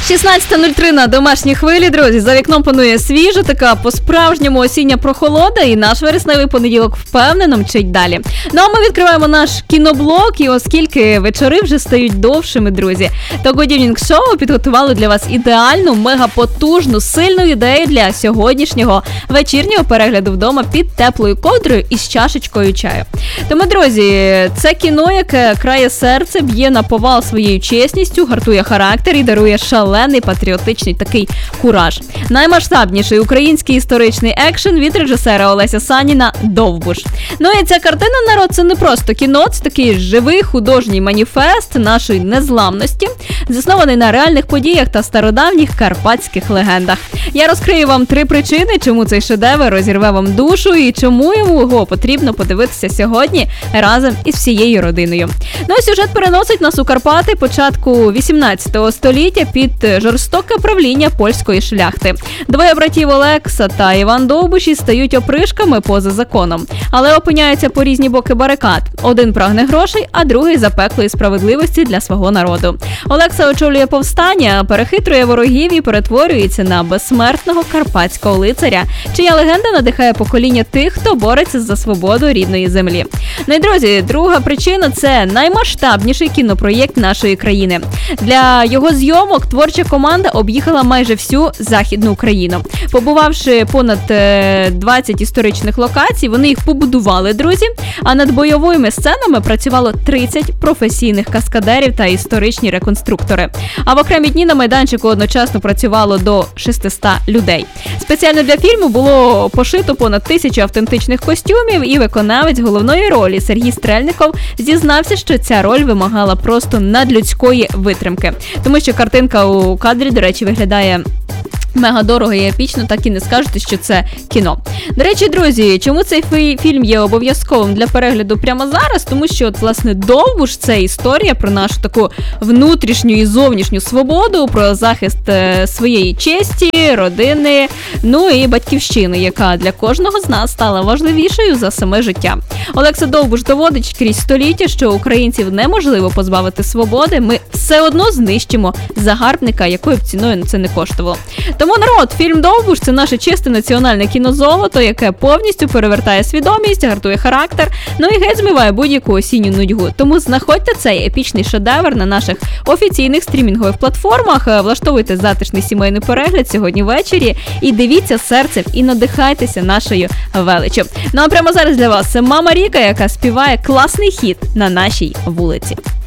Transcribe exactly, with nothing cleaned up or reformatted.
шістнадцята нуль три на домашній хвилі, друзі. За вікном панує свіжа, така по-справжньому осіння прохолода, і наш вересневий понеділок впевнено мчить далі. Ну а ми відкриваємо наш кіноблок, і оскільки вечори вже стають довшими, друзі, то Good Evening Show підготували для вас ідеальну, мегапотужну, сильну ідею для сьогоднішнього вечірнього перегляду вдома під теплою ковдрою і з чашечкою чаю. Тому, друзі, це кіно, яке крає серце, б'є на повал своєю чесністю, гартує характер і дарує шалений патріотичний такий кураж. Наймасштабніший український історичний екшен від режисера Олеся Саніна «Довбуш». Ну і ця картина, народ, це не просто кіно, це такий живий художній маніфест нашої незламності, заснований на реальних подіях та стародавніх карпатських легендах. Я розкрию вам три причини, чому цей шедевр розірве вам душу і чому його потрібно подивитися сьогодні разом із всією родиною. Ну і сюжет переносить нас у Карпати початку вісімнадцятого століття під жорстоке правління польської шляхти. Двоє братів Олекса та Іван Довбуші стають опришками поза законом, але опиняються по різні боки барикад. Один прагне грошей, а другий запеклої справедливості для свого народу. Олекса очолює повстання, перехитрує ворогів і перетворюється на безсмертного карпатського лицаря, чия легенда надихає покоління тих, хто бореться за свободу рідної землі. Ну і, друзі, друга причина – це наймасштабніший кінопроєкт нашої країни. Для його зйомок творча команда об'їхала майже всю Західну Україну. Побувавши понад двадцять історичних локацій, вони їх побудували, друзі, а над бойовими сценами працювало тридцять професійних каскадерів та історичні реконструктори. А в окремі дні на майданчику одночасно працювало до шістсот людей. Спеціально для фільму було пошито понад тисячу автентичних костюмів, і виконавець головної ролі Сергій Стрельников зізнався, що ця роль вимагала просто надлюдської витримки. Тому що картинка у кадрі, до речі, виглядає мега дорого і епічно, так і не скажете, що це кіно. До речі, друзі, чому цей фільм є обов'язковим для перегляду прямо зараз? Тому що, от, власне, «Довбуш» – це історія про нашу таку внутрішню і зовнішню свободу, про захист е, своєї честі, родини, ну і батьківщини, яка для кожного з нас стала важливішою за саме життя. Олекса Довбуш доводить крізь століття, що українців неможливо позбавити свободи, ми все одно знищимо загарбника, якою б ціною це не коштувало. Тому, народ, фільм «Довбуш» – це наше чисте національне кінозолото, яке повністю перевертає свідомість, гартує характер, ну і геть змиває будь-яку осінню нудьгу. Тому знаходьте цей епічний шедевр на наших офіційних стрімінгових платформах, влаштовуйте затишний сімейний перегляд сьогодні ввечері і дивіться серцем і надихайтеся нашою величчю. Ну а прямо зараз для вас Мама Ріка, яка співає класний хіт «На нашій вулиці».